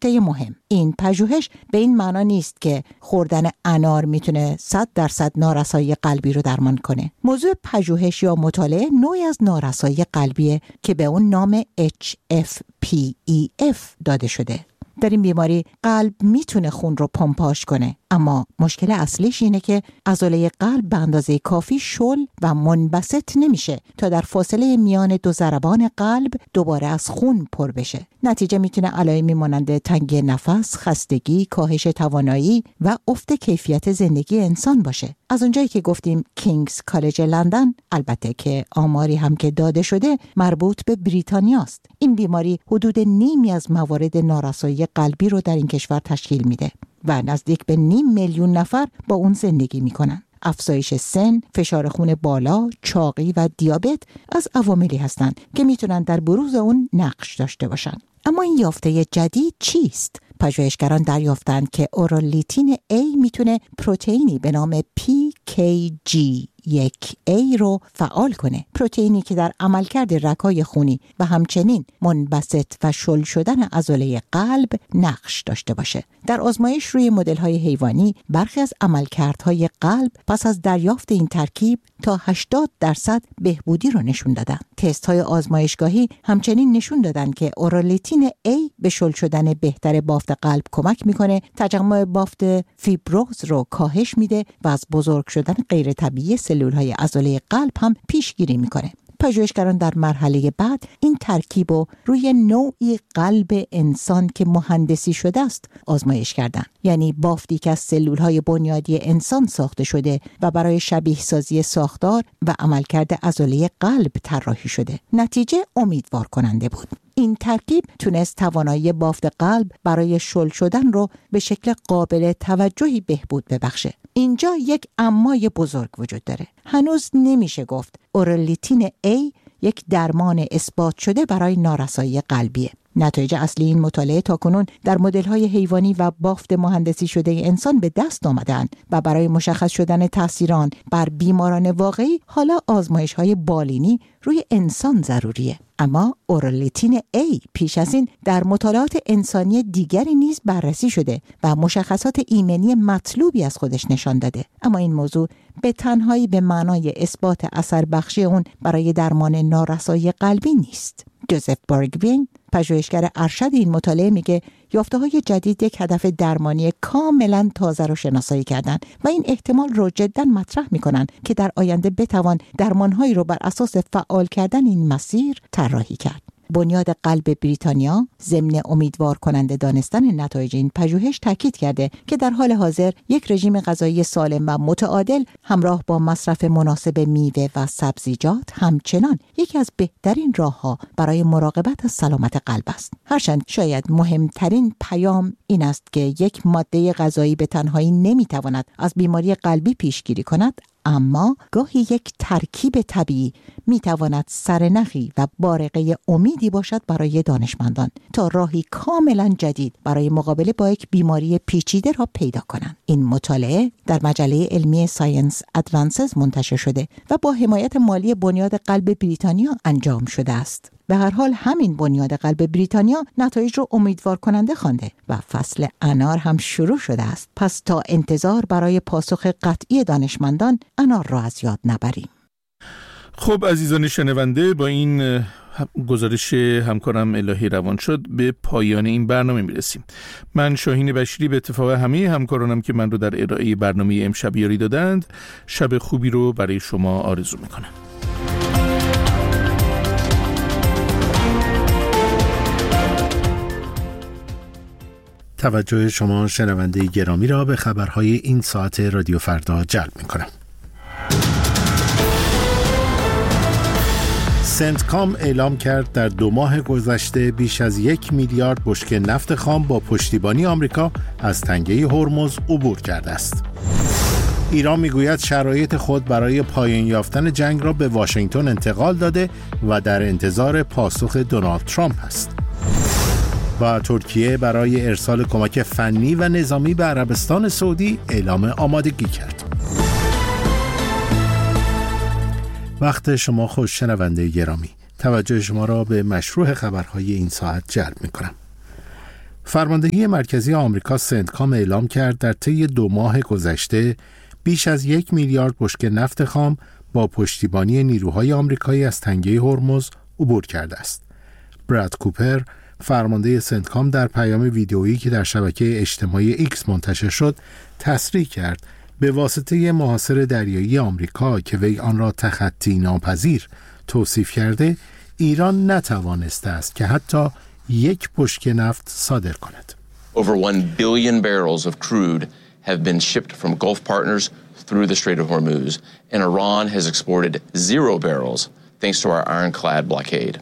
نکته مهم، این پژوهش به این معنا نیست که خوردن انار میتونه 100% نارسایی قلبی رو درمان کنه. موضوع پژوهش یا مطالعه نوعی از نارسایی قلبیه که به اون نام HFpEF داده شده. در این بیماری قلب میتونه خون رو پمپاژ کنه، اما مشکل اصلیش اینه که عضله قلب به اندازه کافی شل و منبسط نمیشه تا در فاصله میان دو ضربان قلب دوباره از خون پر بشه. نتیجه میتونه علائمی مانند تنگی نفس، خستگی، کاهش توانایی و افت کیفیت زندگی انسان باشه. از اونجایی که گفتیم کینگز کالج لندن، البته که آماری هم که داده شده مربوط به بریتانیاست. این بیماری حدود نیمی از موارد نارسایی قلبی رو در این کشور تشکیل میده و نزدیک به 500,000 نفر با اون زندگی میکنن. افزایش سن، فشار خون بالا، چاقی و دیابت از عواملی هستند که میتونن در بروز اون نقش داشته باشن. اما این یافته جدید چیست؟ پژوهشگران دریافتند که اورالیتین A میتونه پروتئینی به نام PKG1A رو فعال کنه. پروتئینی که در عملکرد رگ‌های خونی و همچنین منبسط و شل شدن عضله قلب نقش داشته باشه. در آزمایش روی مدل‌های حیوانی برخی از عملکردهای قلب پس از دریافت این ترکیب تا 80% بهبودی رو نشون دادن. تست‌های آزمایشگاهی همچنین نشون دادن که اورالیتین A به شل شدن بهتر بافت قلب کمک میکنه، تجمع بافت فیبروز رو کاهش میده و از بزرگ شدن غیر طبیعی سلول‌های عضله قلب هم پیشگیری میکنه. پژوهشگران در مرحله بعد این ترکیب رو روی نوعی قلب انسان که مهندسی شده است آزمایش کردند. یعنی بافتی که از سلول‌های بنیادی انسان ساخته شده و برای شبیه سازی ساختار و عملکرد عضله قلب طراحی شده. نتیجه امیدوار کننده بود. این ترکیب تونست توانایی بافت قلب برای شل شدن رو به شکل قابل توجهی بهبود ببخشه. اینجا یک امای بزرگ وجود داره. هنوز نمیشه گفت اورالیتین A یک درمان اثبات شده برای نارسایی قلبیه. نتایج اصلی این مطالعه تاکنون در مدل‌های حیوانی و بافت مهندسی شده انسان به دست آمدند و برای مشخص شدن تأثیر آن بر بیماران واقعی حالا آزمایش‌های بالینی روی انسان ضروریه. اما اورالیتین A پیش از این در مطالعات انسانی دیگری نیز بررسی شده و مشخصات ایمنی مطلوبی از خودش نشان داده. اما این موضوع به تنهایی به معنای اثبات اثر بخشی اون برای درمان نارسایی قلبی نیست. جوزف بارگوین، پژوهشگر ارشد این مطالعه، میگه یافته‌های جدید یک هدف درمانی کاملا تازه رو شناسایی کردن و این احتمال رو جدا مطرح میکنن که در آینده بتوان درمانهایی رو بر اساس فعال کردن این مسیر طراحی کرد. بنیاد قلب بریتانیا ضمن امیدوار کننده دانستن نتایج این پژوهش تاکید کرده که در حال حاضر یک رژیم غذایی سالم و متعادل همراه با مصرف مناسب میوه و سبزیجات همچنان یکی از بهترین راه‌ها برای مراقبت از سلامت قلب است. هرچند شاید مهمترین پیام این است که یک ماده غذایی به تنهایی نمیتواند از بیماری قلبی پیشگیری کند، اما گاهی یک ترکیب طبیعی میتواند سرنخی و بارقه امیدی باشد برای دانشمندان تا راهی کاملا جدید برای مقابله با یک بیماری پیچیده را پیدا کنند. این مطالعه در مجله علمی ساینس ادوانسز منتشر شده و با حمایت مالی بنیاد قلب بریتانیا انجام شده است. به هر حال همین بنیاد قلب بریتانیا نتایج رو امیدوار کننده خوانده و فصل انار هم شروع شده است. پس تا انتظار برای پاسخ قطعی دانشمندان انار را از یاد نبریم. خب عزیزان شنونده، با این گزارش همکارم الهی روانشد به پایان این برنامه میرسیم. من شاهین بشیری به اتفاق همه همکارانم که من رو در ارائه برنامه امشب یاری دادند، شب خوبی رو برای شما آرزو میکنم. توجه شما شنونده گرامی را به خبرهای این ساعت رادیو فردا جلب میکنم. سنتکام اعلام کرد در 2 ماه گذشته بیش از 1 میلیارد بشکه نفت خام با پشتیبانی آمریکا از تنگه هرمز عبور کرده است. ایران میگوید شرایط خود برای پایان یافتن جنگ را به واشنگتن انتقال داده و در انتظار پاسخ دونالد ترامپ است. و ترکیه برای ارسال کمک فنی و نظامی به عربستان سعودی اعلام آمادگی کرد. وقت شما خوش شنونده گرامی، توجه شما را به مشروع خبرهای این ساعت جلب می‌کنم. فرماندهی مرکزی آمریکا سنتکام اعلام کرد در طی 2 ماه گذشته بیش از 1 میلیارد بشکه نفت خام با پشتیبانی نیروهای آمریکایی از تنگه هرمز عبور کرده است. براد کوپر، فرمانده سنتکام، در پیام ویدئویی که در شبکه اجتماعی ایکس منتشر شد تصریح کرد به واسطه محاصر دریایی آمریکا که وی آن را تخطی ناپذیر توصیف کرده، ایران نتوانسته است که حتی 1 بشکه نفت صادر کند. Over 1 billion barrels of crude have been shipped from Gulf partners through the Strait of Hormuz, and Iran has exported 0 barrels thanks to our ironclad blockade.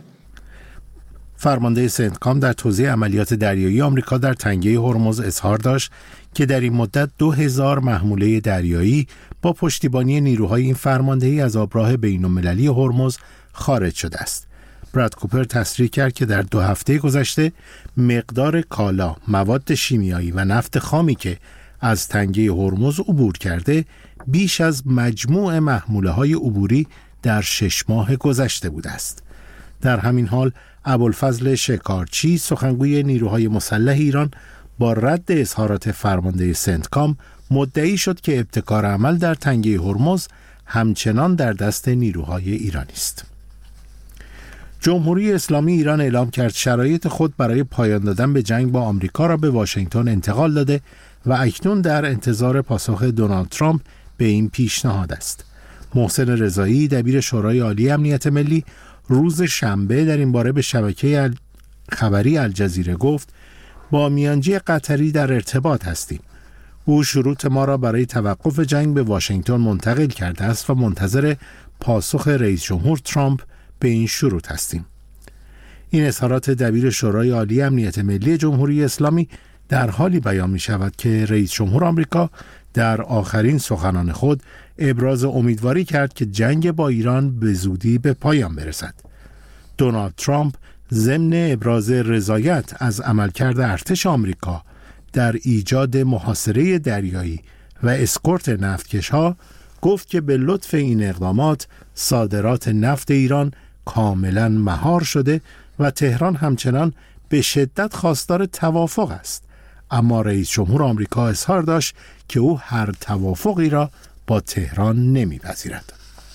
فرمانده سنتکام در توضیح عملیات دریایی آمریکا در تنگه هرمز اظهار داشت که در این مدت 2000 محموله دریایی با پشتیبانی نیروهای این فرماندهی از آبراه بین‌المللی هرمز خارج شده است. براد کوپر تصریح کرد که در 2 هفته گذشته مقدار کالا، مواد شیمیایی و نفت خامی که از تنگه هرمز عبور کرده بیش از مجموع محموله‌های عبوری در 6 ماه گذشته بوده است. در همین حال ابوالفضل شکارچی، سخنگوی نیروهای مسلح ایران، با رد اظهارات فرمانده سنتکام مدعی شد که ابتکار عمل در تنگه هرمز همچنان در دست نیروهای ایرانی است. جمهوری اسلامی ایران اعلام کرد شرایط خود برای پایان دادن به جنگ با آمریکا را به واشنگتن انتقال داده و اکنون در انتظار پاسخ دونالد ترامپ به این پیشنهاد است. محسن رضایی، دبیر شورای عالی امنیت ملی، روز شنبه در این باره به شبکه خبری الجزیره گفت با میانجی قطری در ارتباط هستیم. او شروط ما را برای توقف جنگ به واشنگتن منتقل کرده است و منتظر پاسخ رئیس جمهور ترامپ به این شروط هستیم. این اظهارات دبیر شورای عالی امنیت ملی جمهوری اسلامی در حالی بیان می شود که رئیس جمهور آمریکا در آخرین سخنان خود ابراز امیدواری کرد که جنگ با ایران به زودی به پایان برسد. دونالد ترامپ ضمن ابراز رضایت از عملکرد ارتش آمریکا در ایجاد محاصره دریایی و اسکورت نفتکش‌ها گفت که به لطف این اقدامات صادرات نفت ایران کاملا مهار شده و تهران همچنان به شدت خواستار توافق است. اما رئیس جمهور آمریکا اظهار داشت که او هر توافقی را با تهران نمیپذیرد.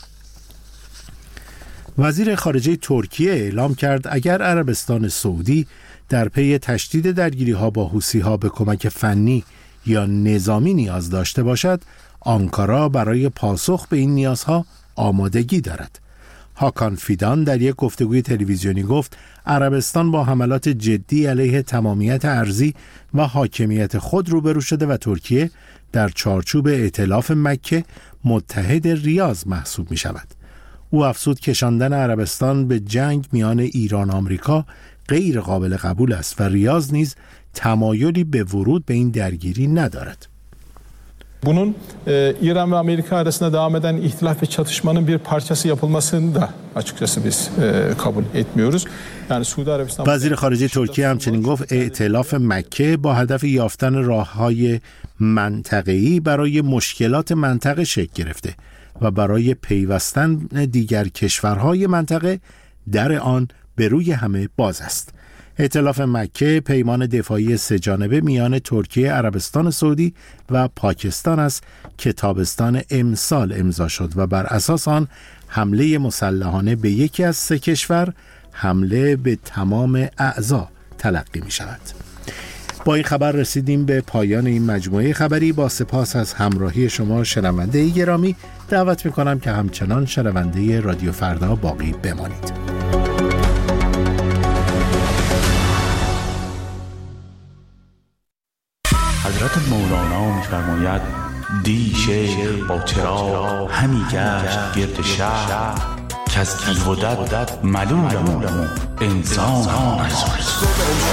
وزیر خارجه ترکیه اعلام کرد اگر عربستان سعودی در پی تشدید درگیری‌ها با حوثی‌ها به کمک فنی یا نظامی نیاز داشته باشد، آنکارا برای پاسخ به این نیازها آمادگی دارد. هاکان فیدان در یک گفتگوی تلویزیونی گفت عربستان با حملات جدی علیه تمامیت ارضی و حاکمیت خود روبرو شده و ترکیه در چارچوب ائتلاف مکه متحد ریاض محسوب می شود. او افزود کشاندن عربستان به جنگ میان ایران و آمریکا غیر قابل قبول است و ریاض نیز تمایلی به ورود به این درگیری ندارد. Bunun İran ve Amerika arasında devam eden ihtilaf ve çatışmanın bir parçası yapılmasını da açıkçası biz kabul etmiyoruz. Yani Suudi Arabistan وزیر خارجه ترکیه همچنین گفت ائتلاف مکه با هدف یافتن راه‌های منطقه‌ای برای مشکلات منطقه شکل گرفته و برای پیوستن دیگر کشورهای منطقه در آن به روی همه باز است. ائتلاف مکه پیمان دفاعی 3 جانبه میان ترکیه، عربستان سعودی و پاکستان است که تابستان امسال امضا شد و بر اساس آن حمله مسلحانه به یکی از 3 کشور حمله به تمام اعضا تلقی می شود. با این خبر رسیدیم به پایان این مجموعه خبری. با سپاس از همراهی شما شنونده گرامی، دعوت می کنم که همچنان شنونده رادیو فردا باقی بمانید. حضرت مولانا می‌فرماید دی شیخ با چراغ همی گشت گرد شهر که از کیودت ملولم انسان